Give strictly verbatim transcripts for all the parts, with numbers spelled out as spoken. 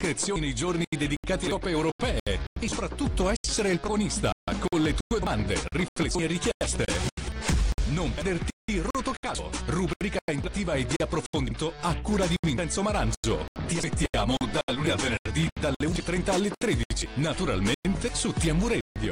direzioni nei giorni dedicati alle coppe europee e soprattutto essere il protagonista con le tue domande, riflessioni e richieste. Non perderti Rotocaso, rubrica interattiva e di approfondimento a cura di Vincenzo Marangio. Ti aspettiamo dal lunedì al venerdì dalle undici e trenta alle tredici, naturalmente su T M V Radio.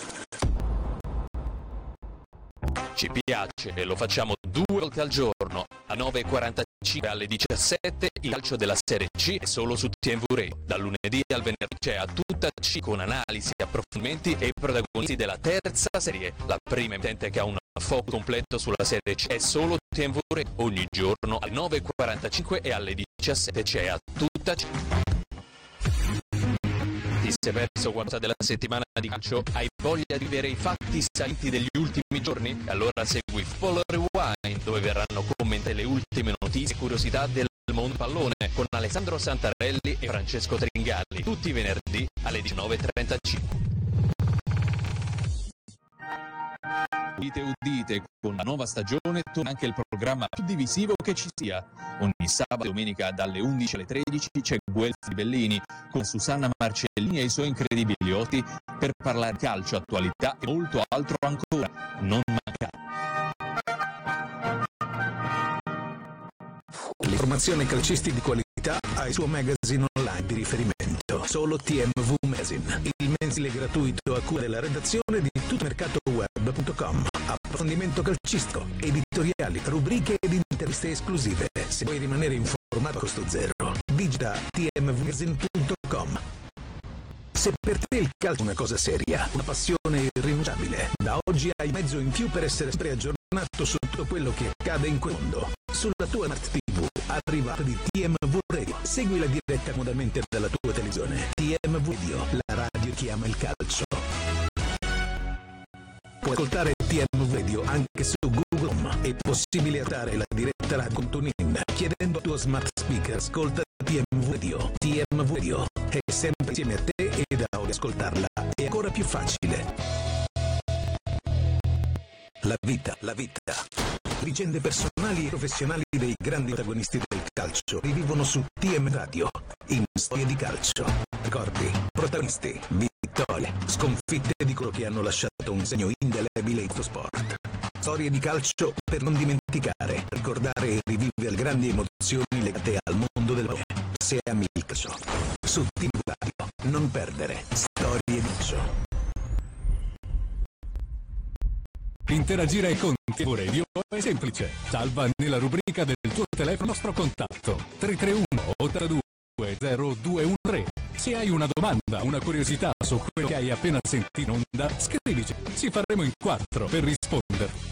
Ci piace e lo facciamo due volte al giorno, a nove e quarantacinque alle diciassette, il calcio della Serie C è solo su T M V Radio. Dal lunedì al venerdì c'è a tutta C con analisi, approfondimenti e protagonisti della terza serie. La prima emittente che ha un focus completo sulla Serie C è solo T M V Radio. Ogni giorno alle nove e quarantacinque e alle diciassette c'è a tutta C. Ti sei perso qualcosa della settimana di calcio? Hai voglia di vedere i fatti salienti degli ultimi giorni? Allora segui Football Rewind, dove verranno commentate le ultime notizie e curiosità del mondo pallone con Alessandro Santarelli e Francesco Tringalli, tutti i venerdì alle diciannove e trentacinque. Udite udite, con la nuova stagione torna anche il programma più divisivo che ci sia. Ogni sabato e domenica dalle undici alle tredici c'è Guelfi di Bellini con Susanna Marcellini e i suoi incredibili ospiti per parlare calcio, attualità e molto altro ancora. Non manca. L'informazione calcistica di qualità ha il suo magazine online di riferimento, solo T M V Magazine, il mensile gratuito a cura della redazione di tuttomercatoweb punto com. Approfondimento calcistico, editoriali, rubriche ed interviste esclusive. Se vuoi rimanere informato a costo zero, digita t m v magazine punto com. Se per te il calcio è una cosa seria, una passione irrinunciabile, da oggi hai mezzo in più per essere sempre aggiornato su tutto quello che accade in quel mondo. Sulla tua Smart tivù arriva di T M V Radio. Segui la diretta comodamente dalla tua televisione. T M V Radio, la radio che ama il calcio. Puoi ascoltare T M V Radio anche su Google Home. È possibile ascoltare la diretta radio con TuneIn. Chiedendo al tuo smart speaker, ascolta T M V Radio. T M V Radio è sempre insieme a te e da ora ascoltarla è ancora più facile. La vita, la vita. Vicende personali e professionali dei grandi protagonisti del calcio rivivono su T M Radio in Storie di Calcio. Ricordi, protagonisti, vittorie, sconfitte di coloro che hanno lasciato un segno indelebile in questo sport. Storie di calcio per non dimenticare, ricordare e rivivere grandi emozioni legate al mondo del calcio. Se ami il calcio, su T V Radio, non perdere Storie di Calcio. Interagire con T V Radio è semplice. Salva nella rubrica del tuo telefono il nostro contatto tre tre uno ottantadue zero due uno tre. Se hai una domanda, una curiosità su quello che hai appena sentito in onda, scrivici. Ci faremo in quattro per rispondere.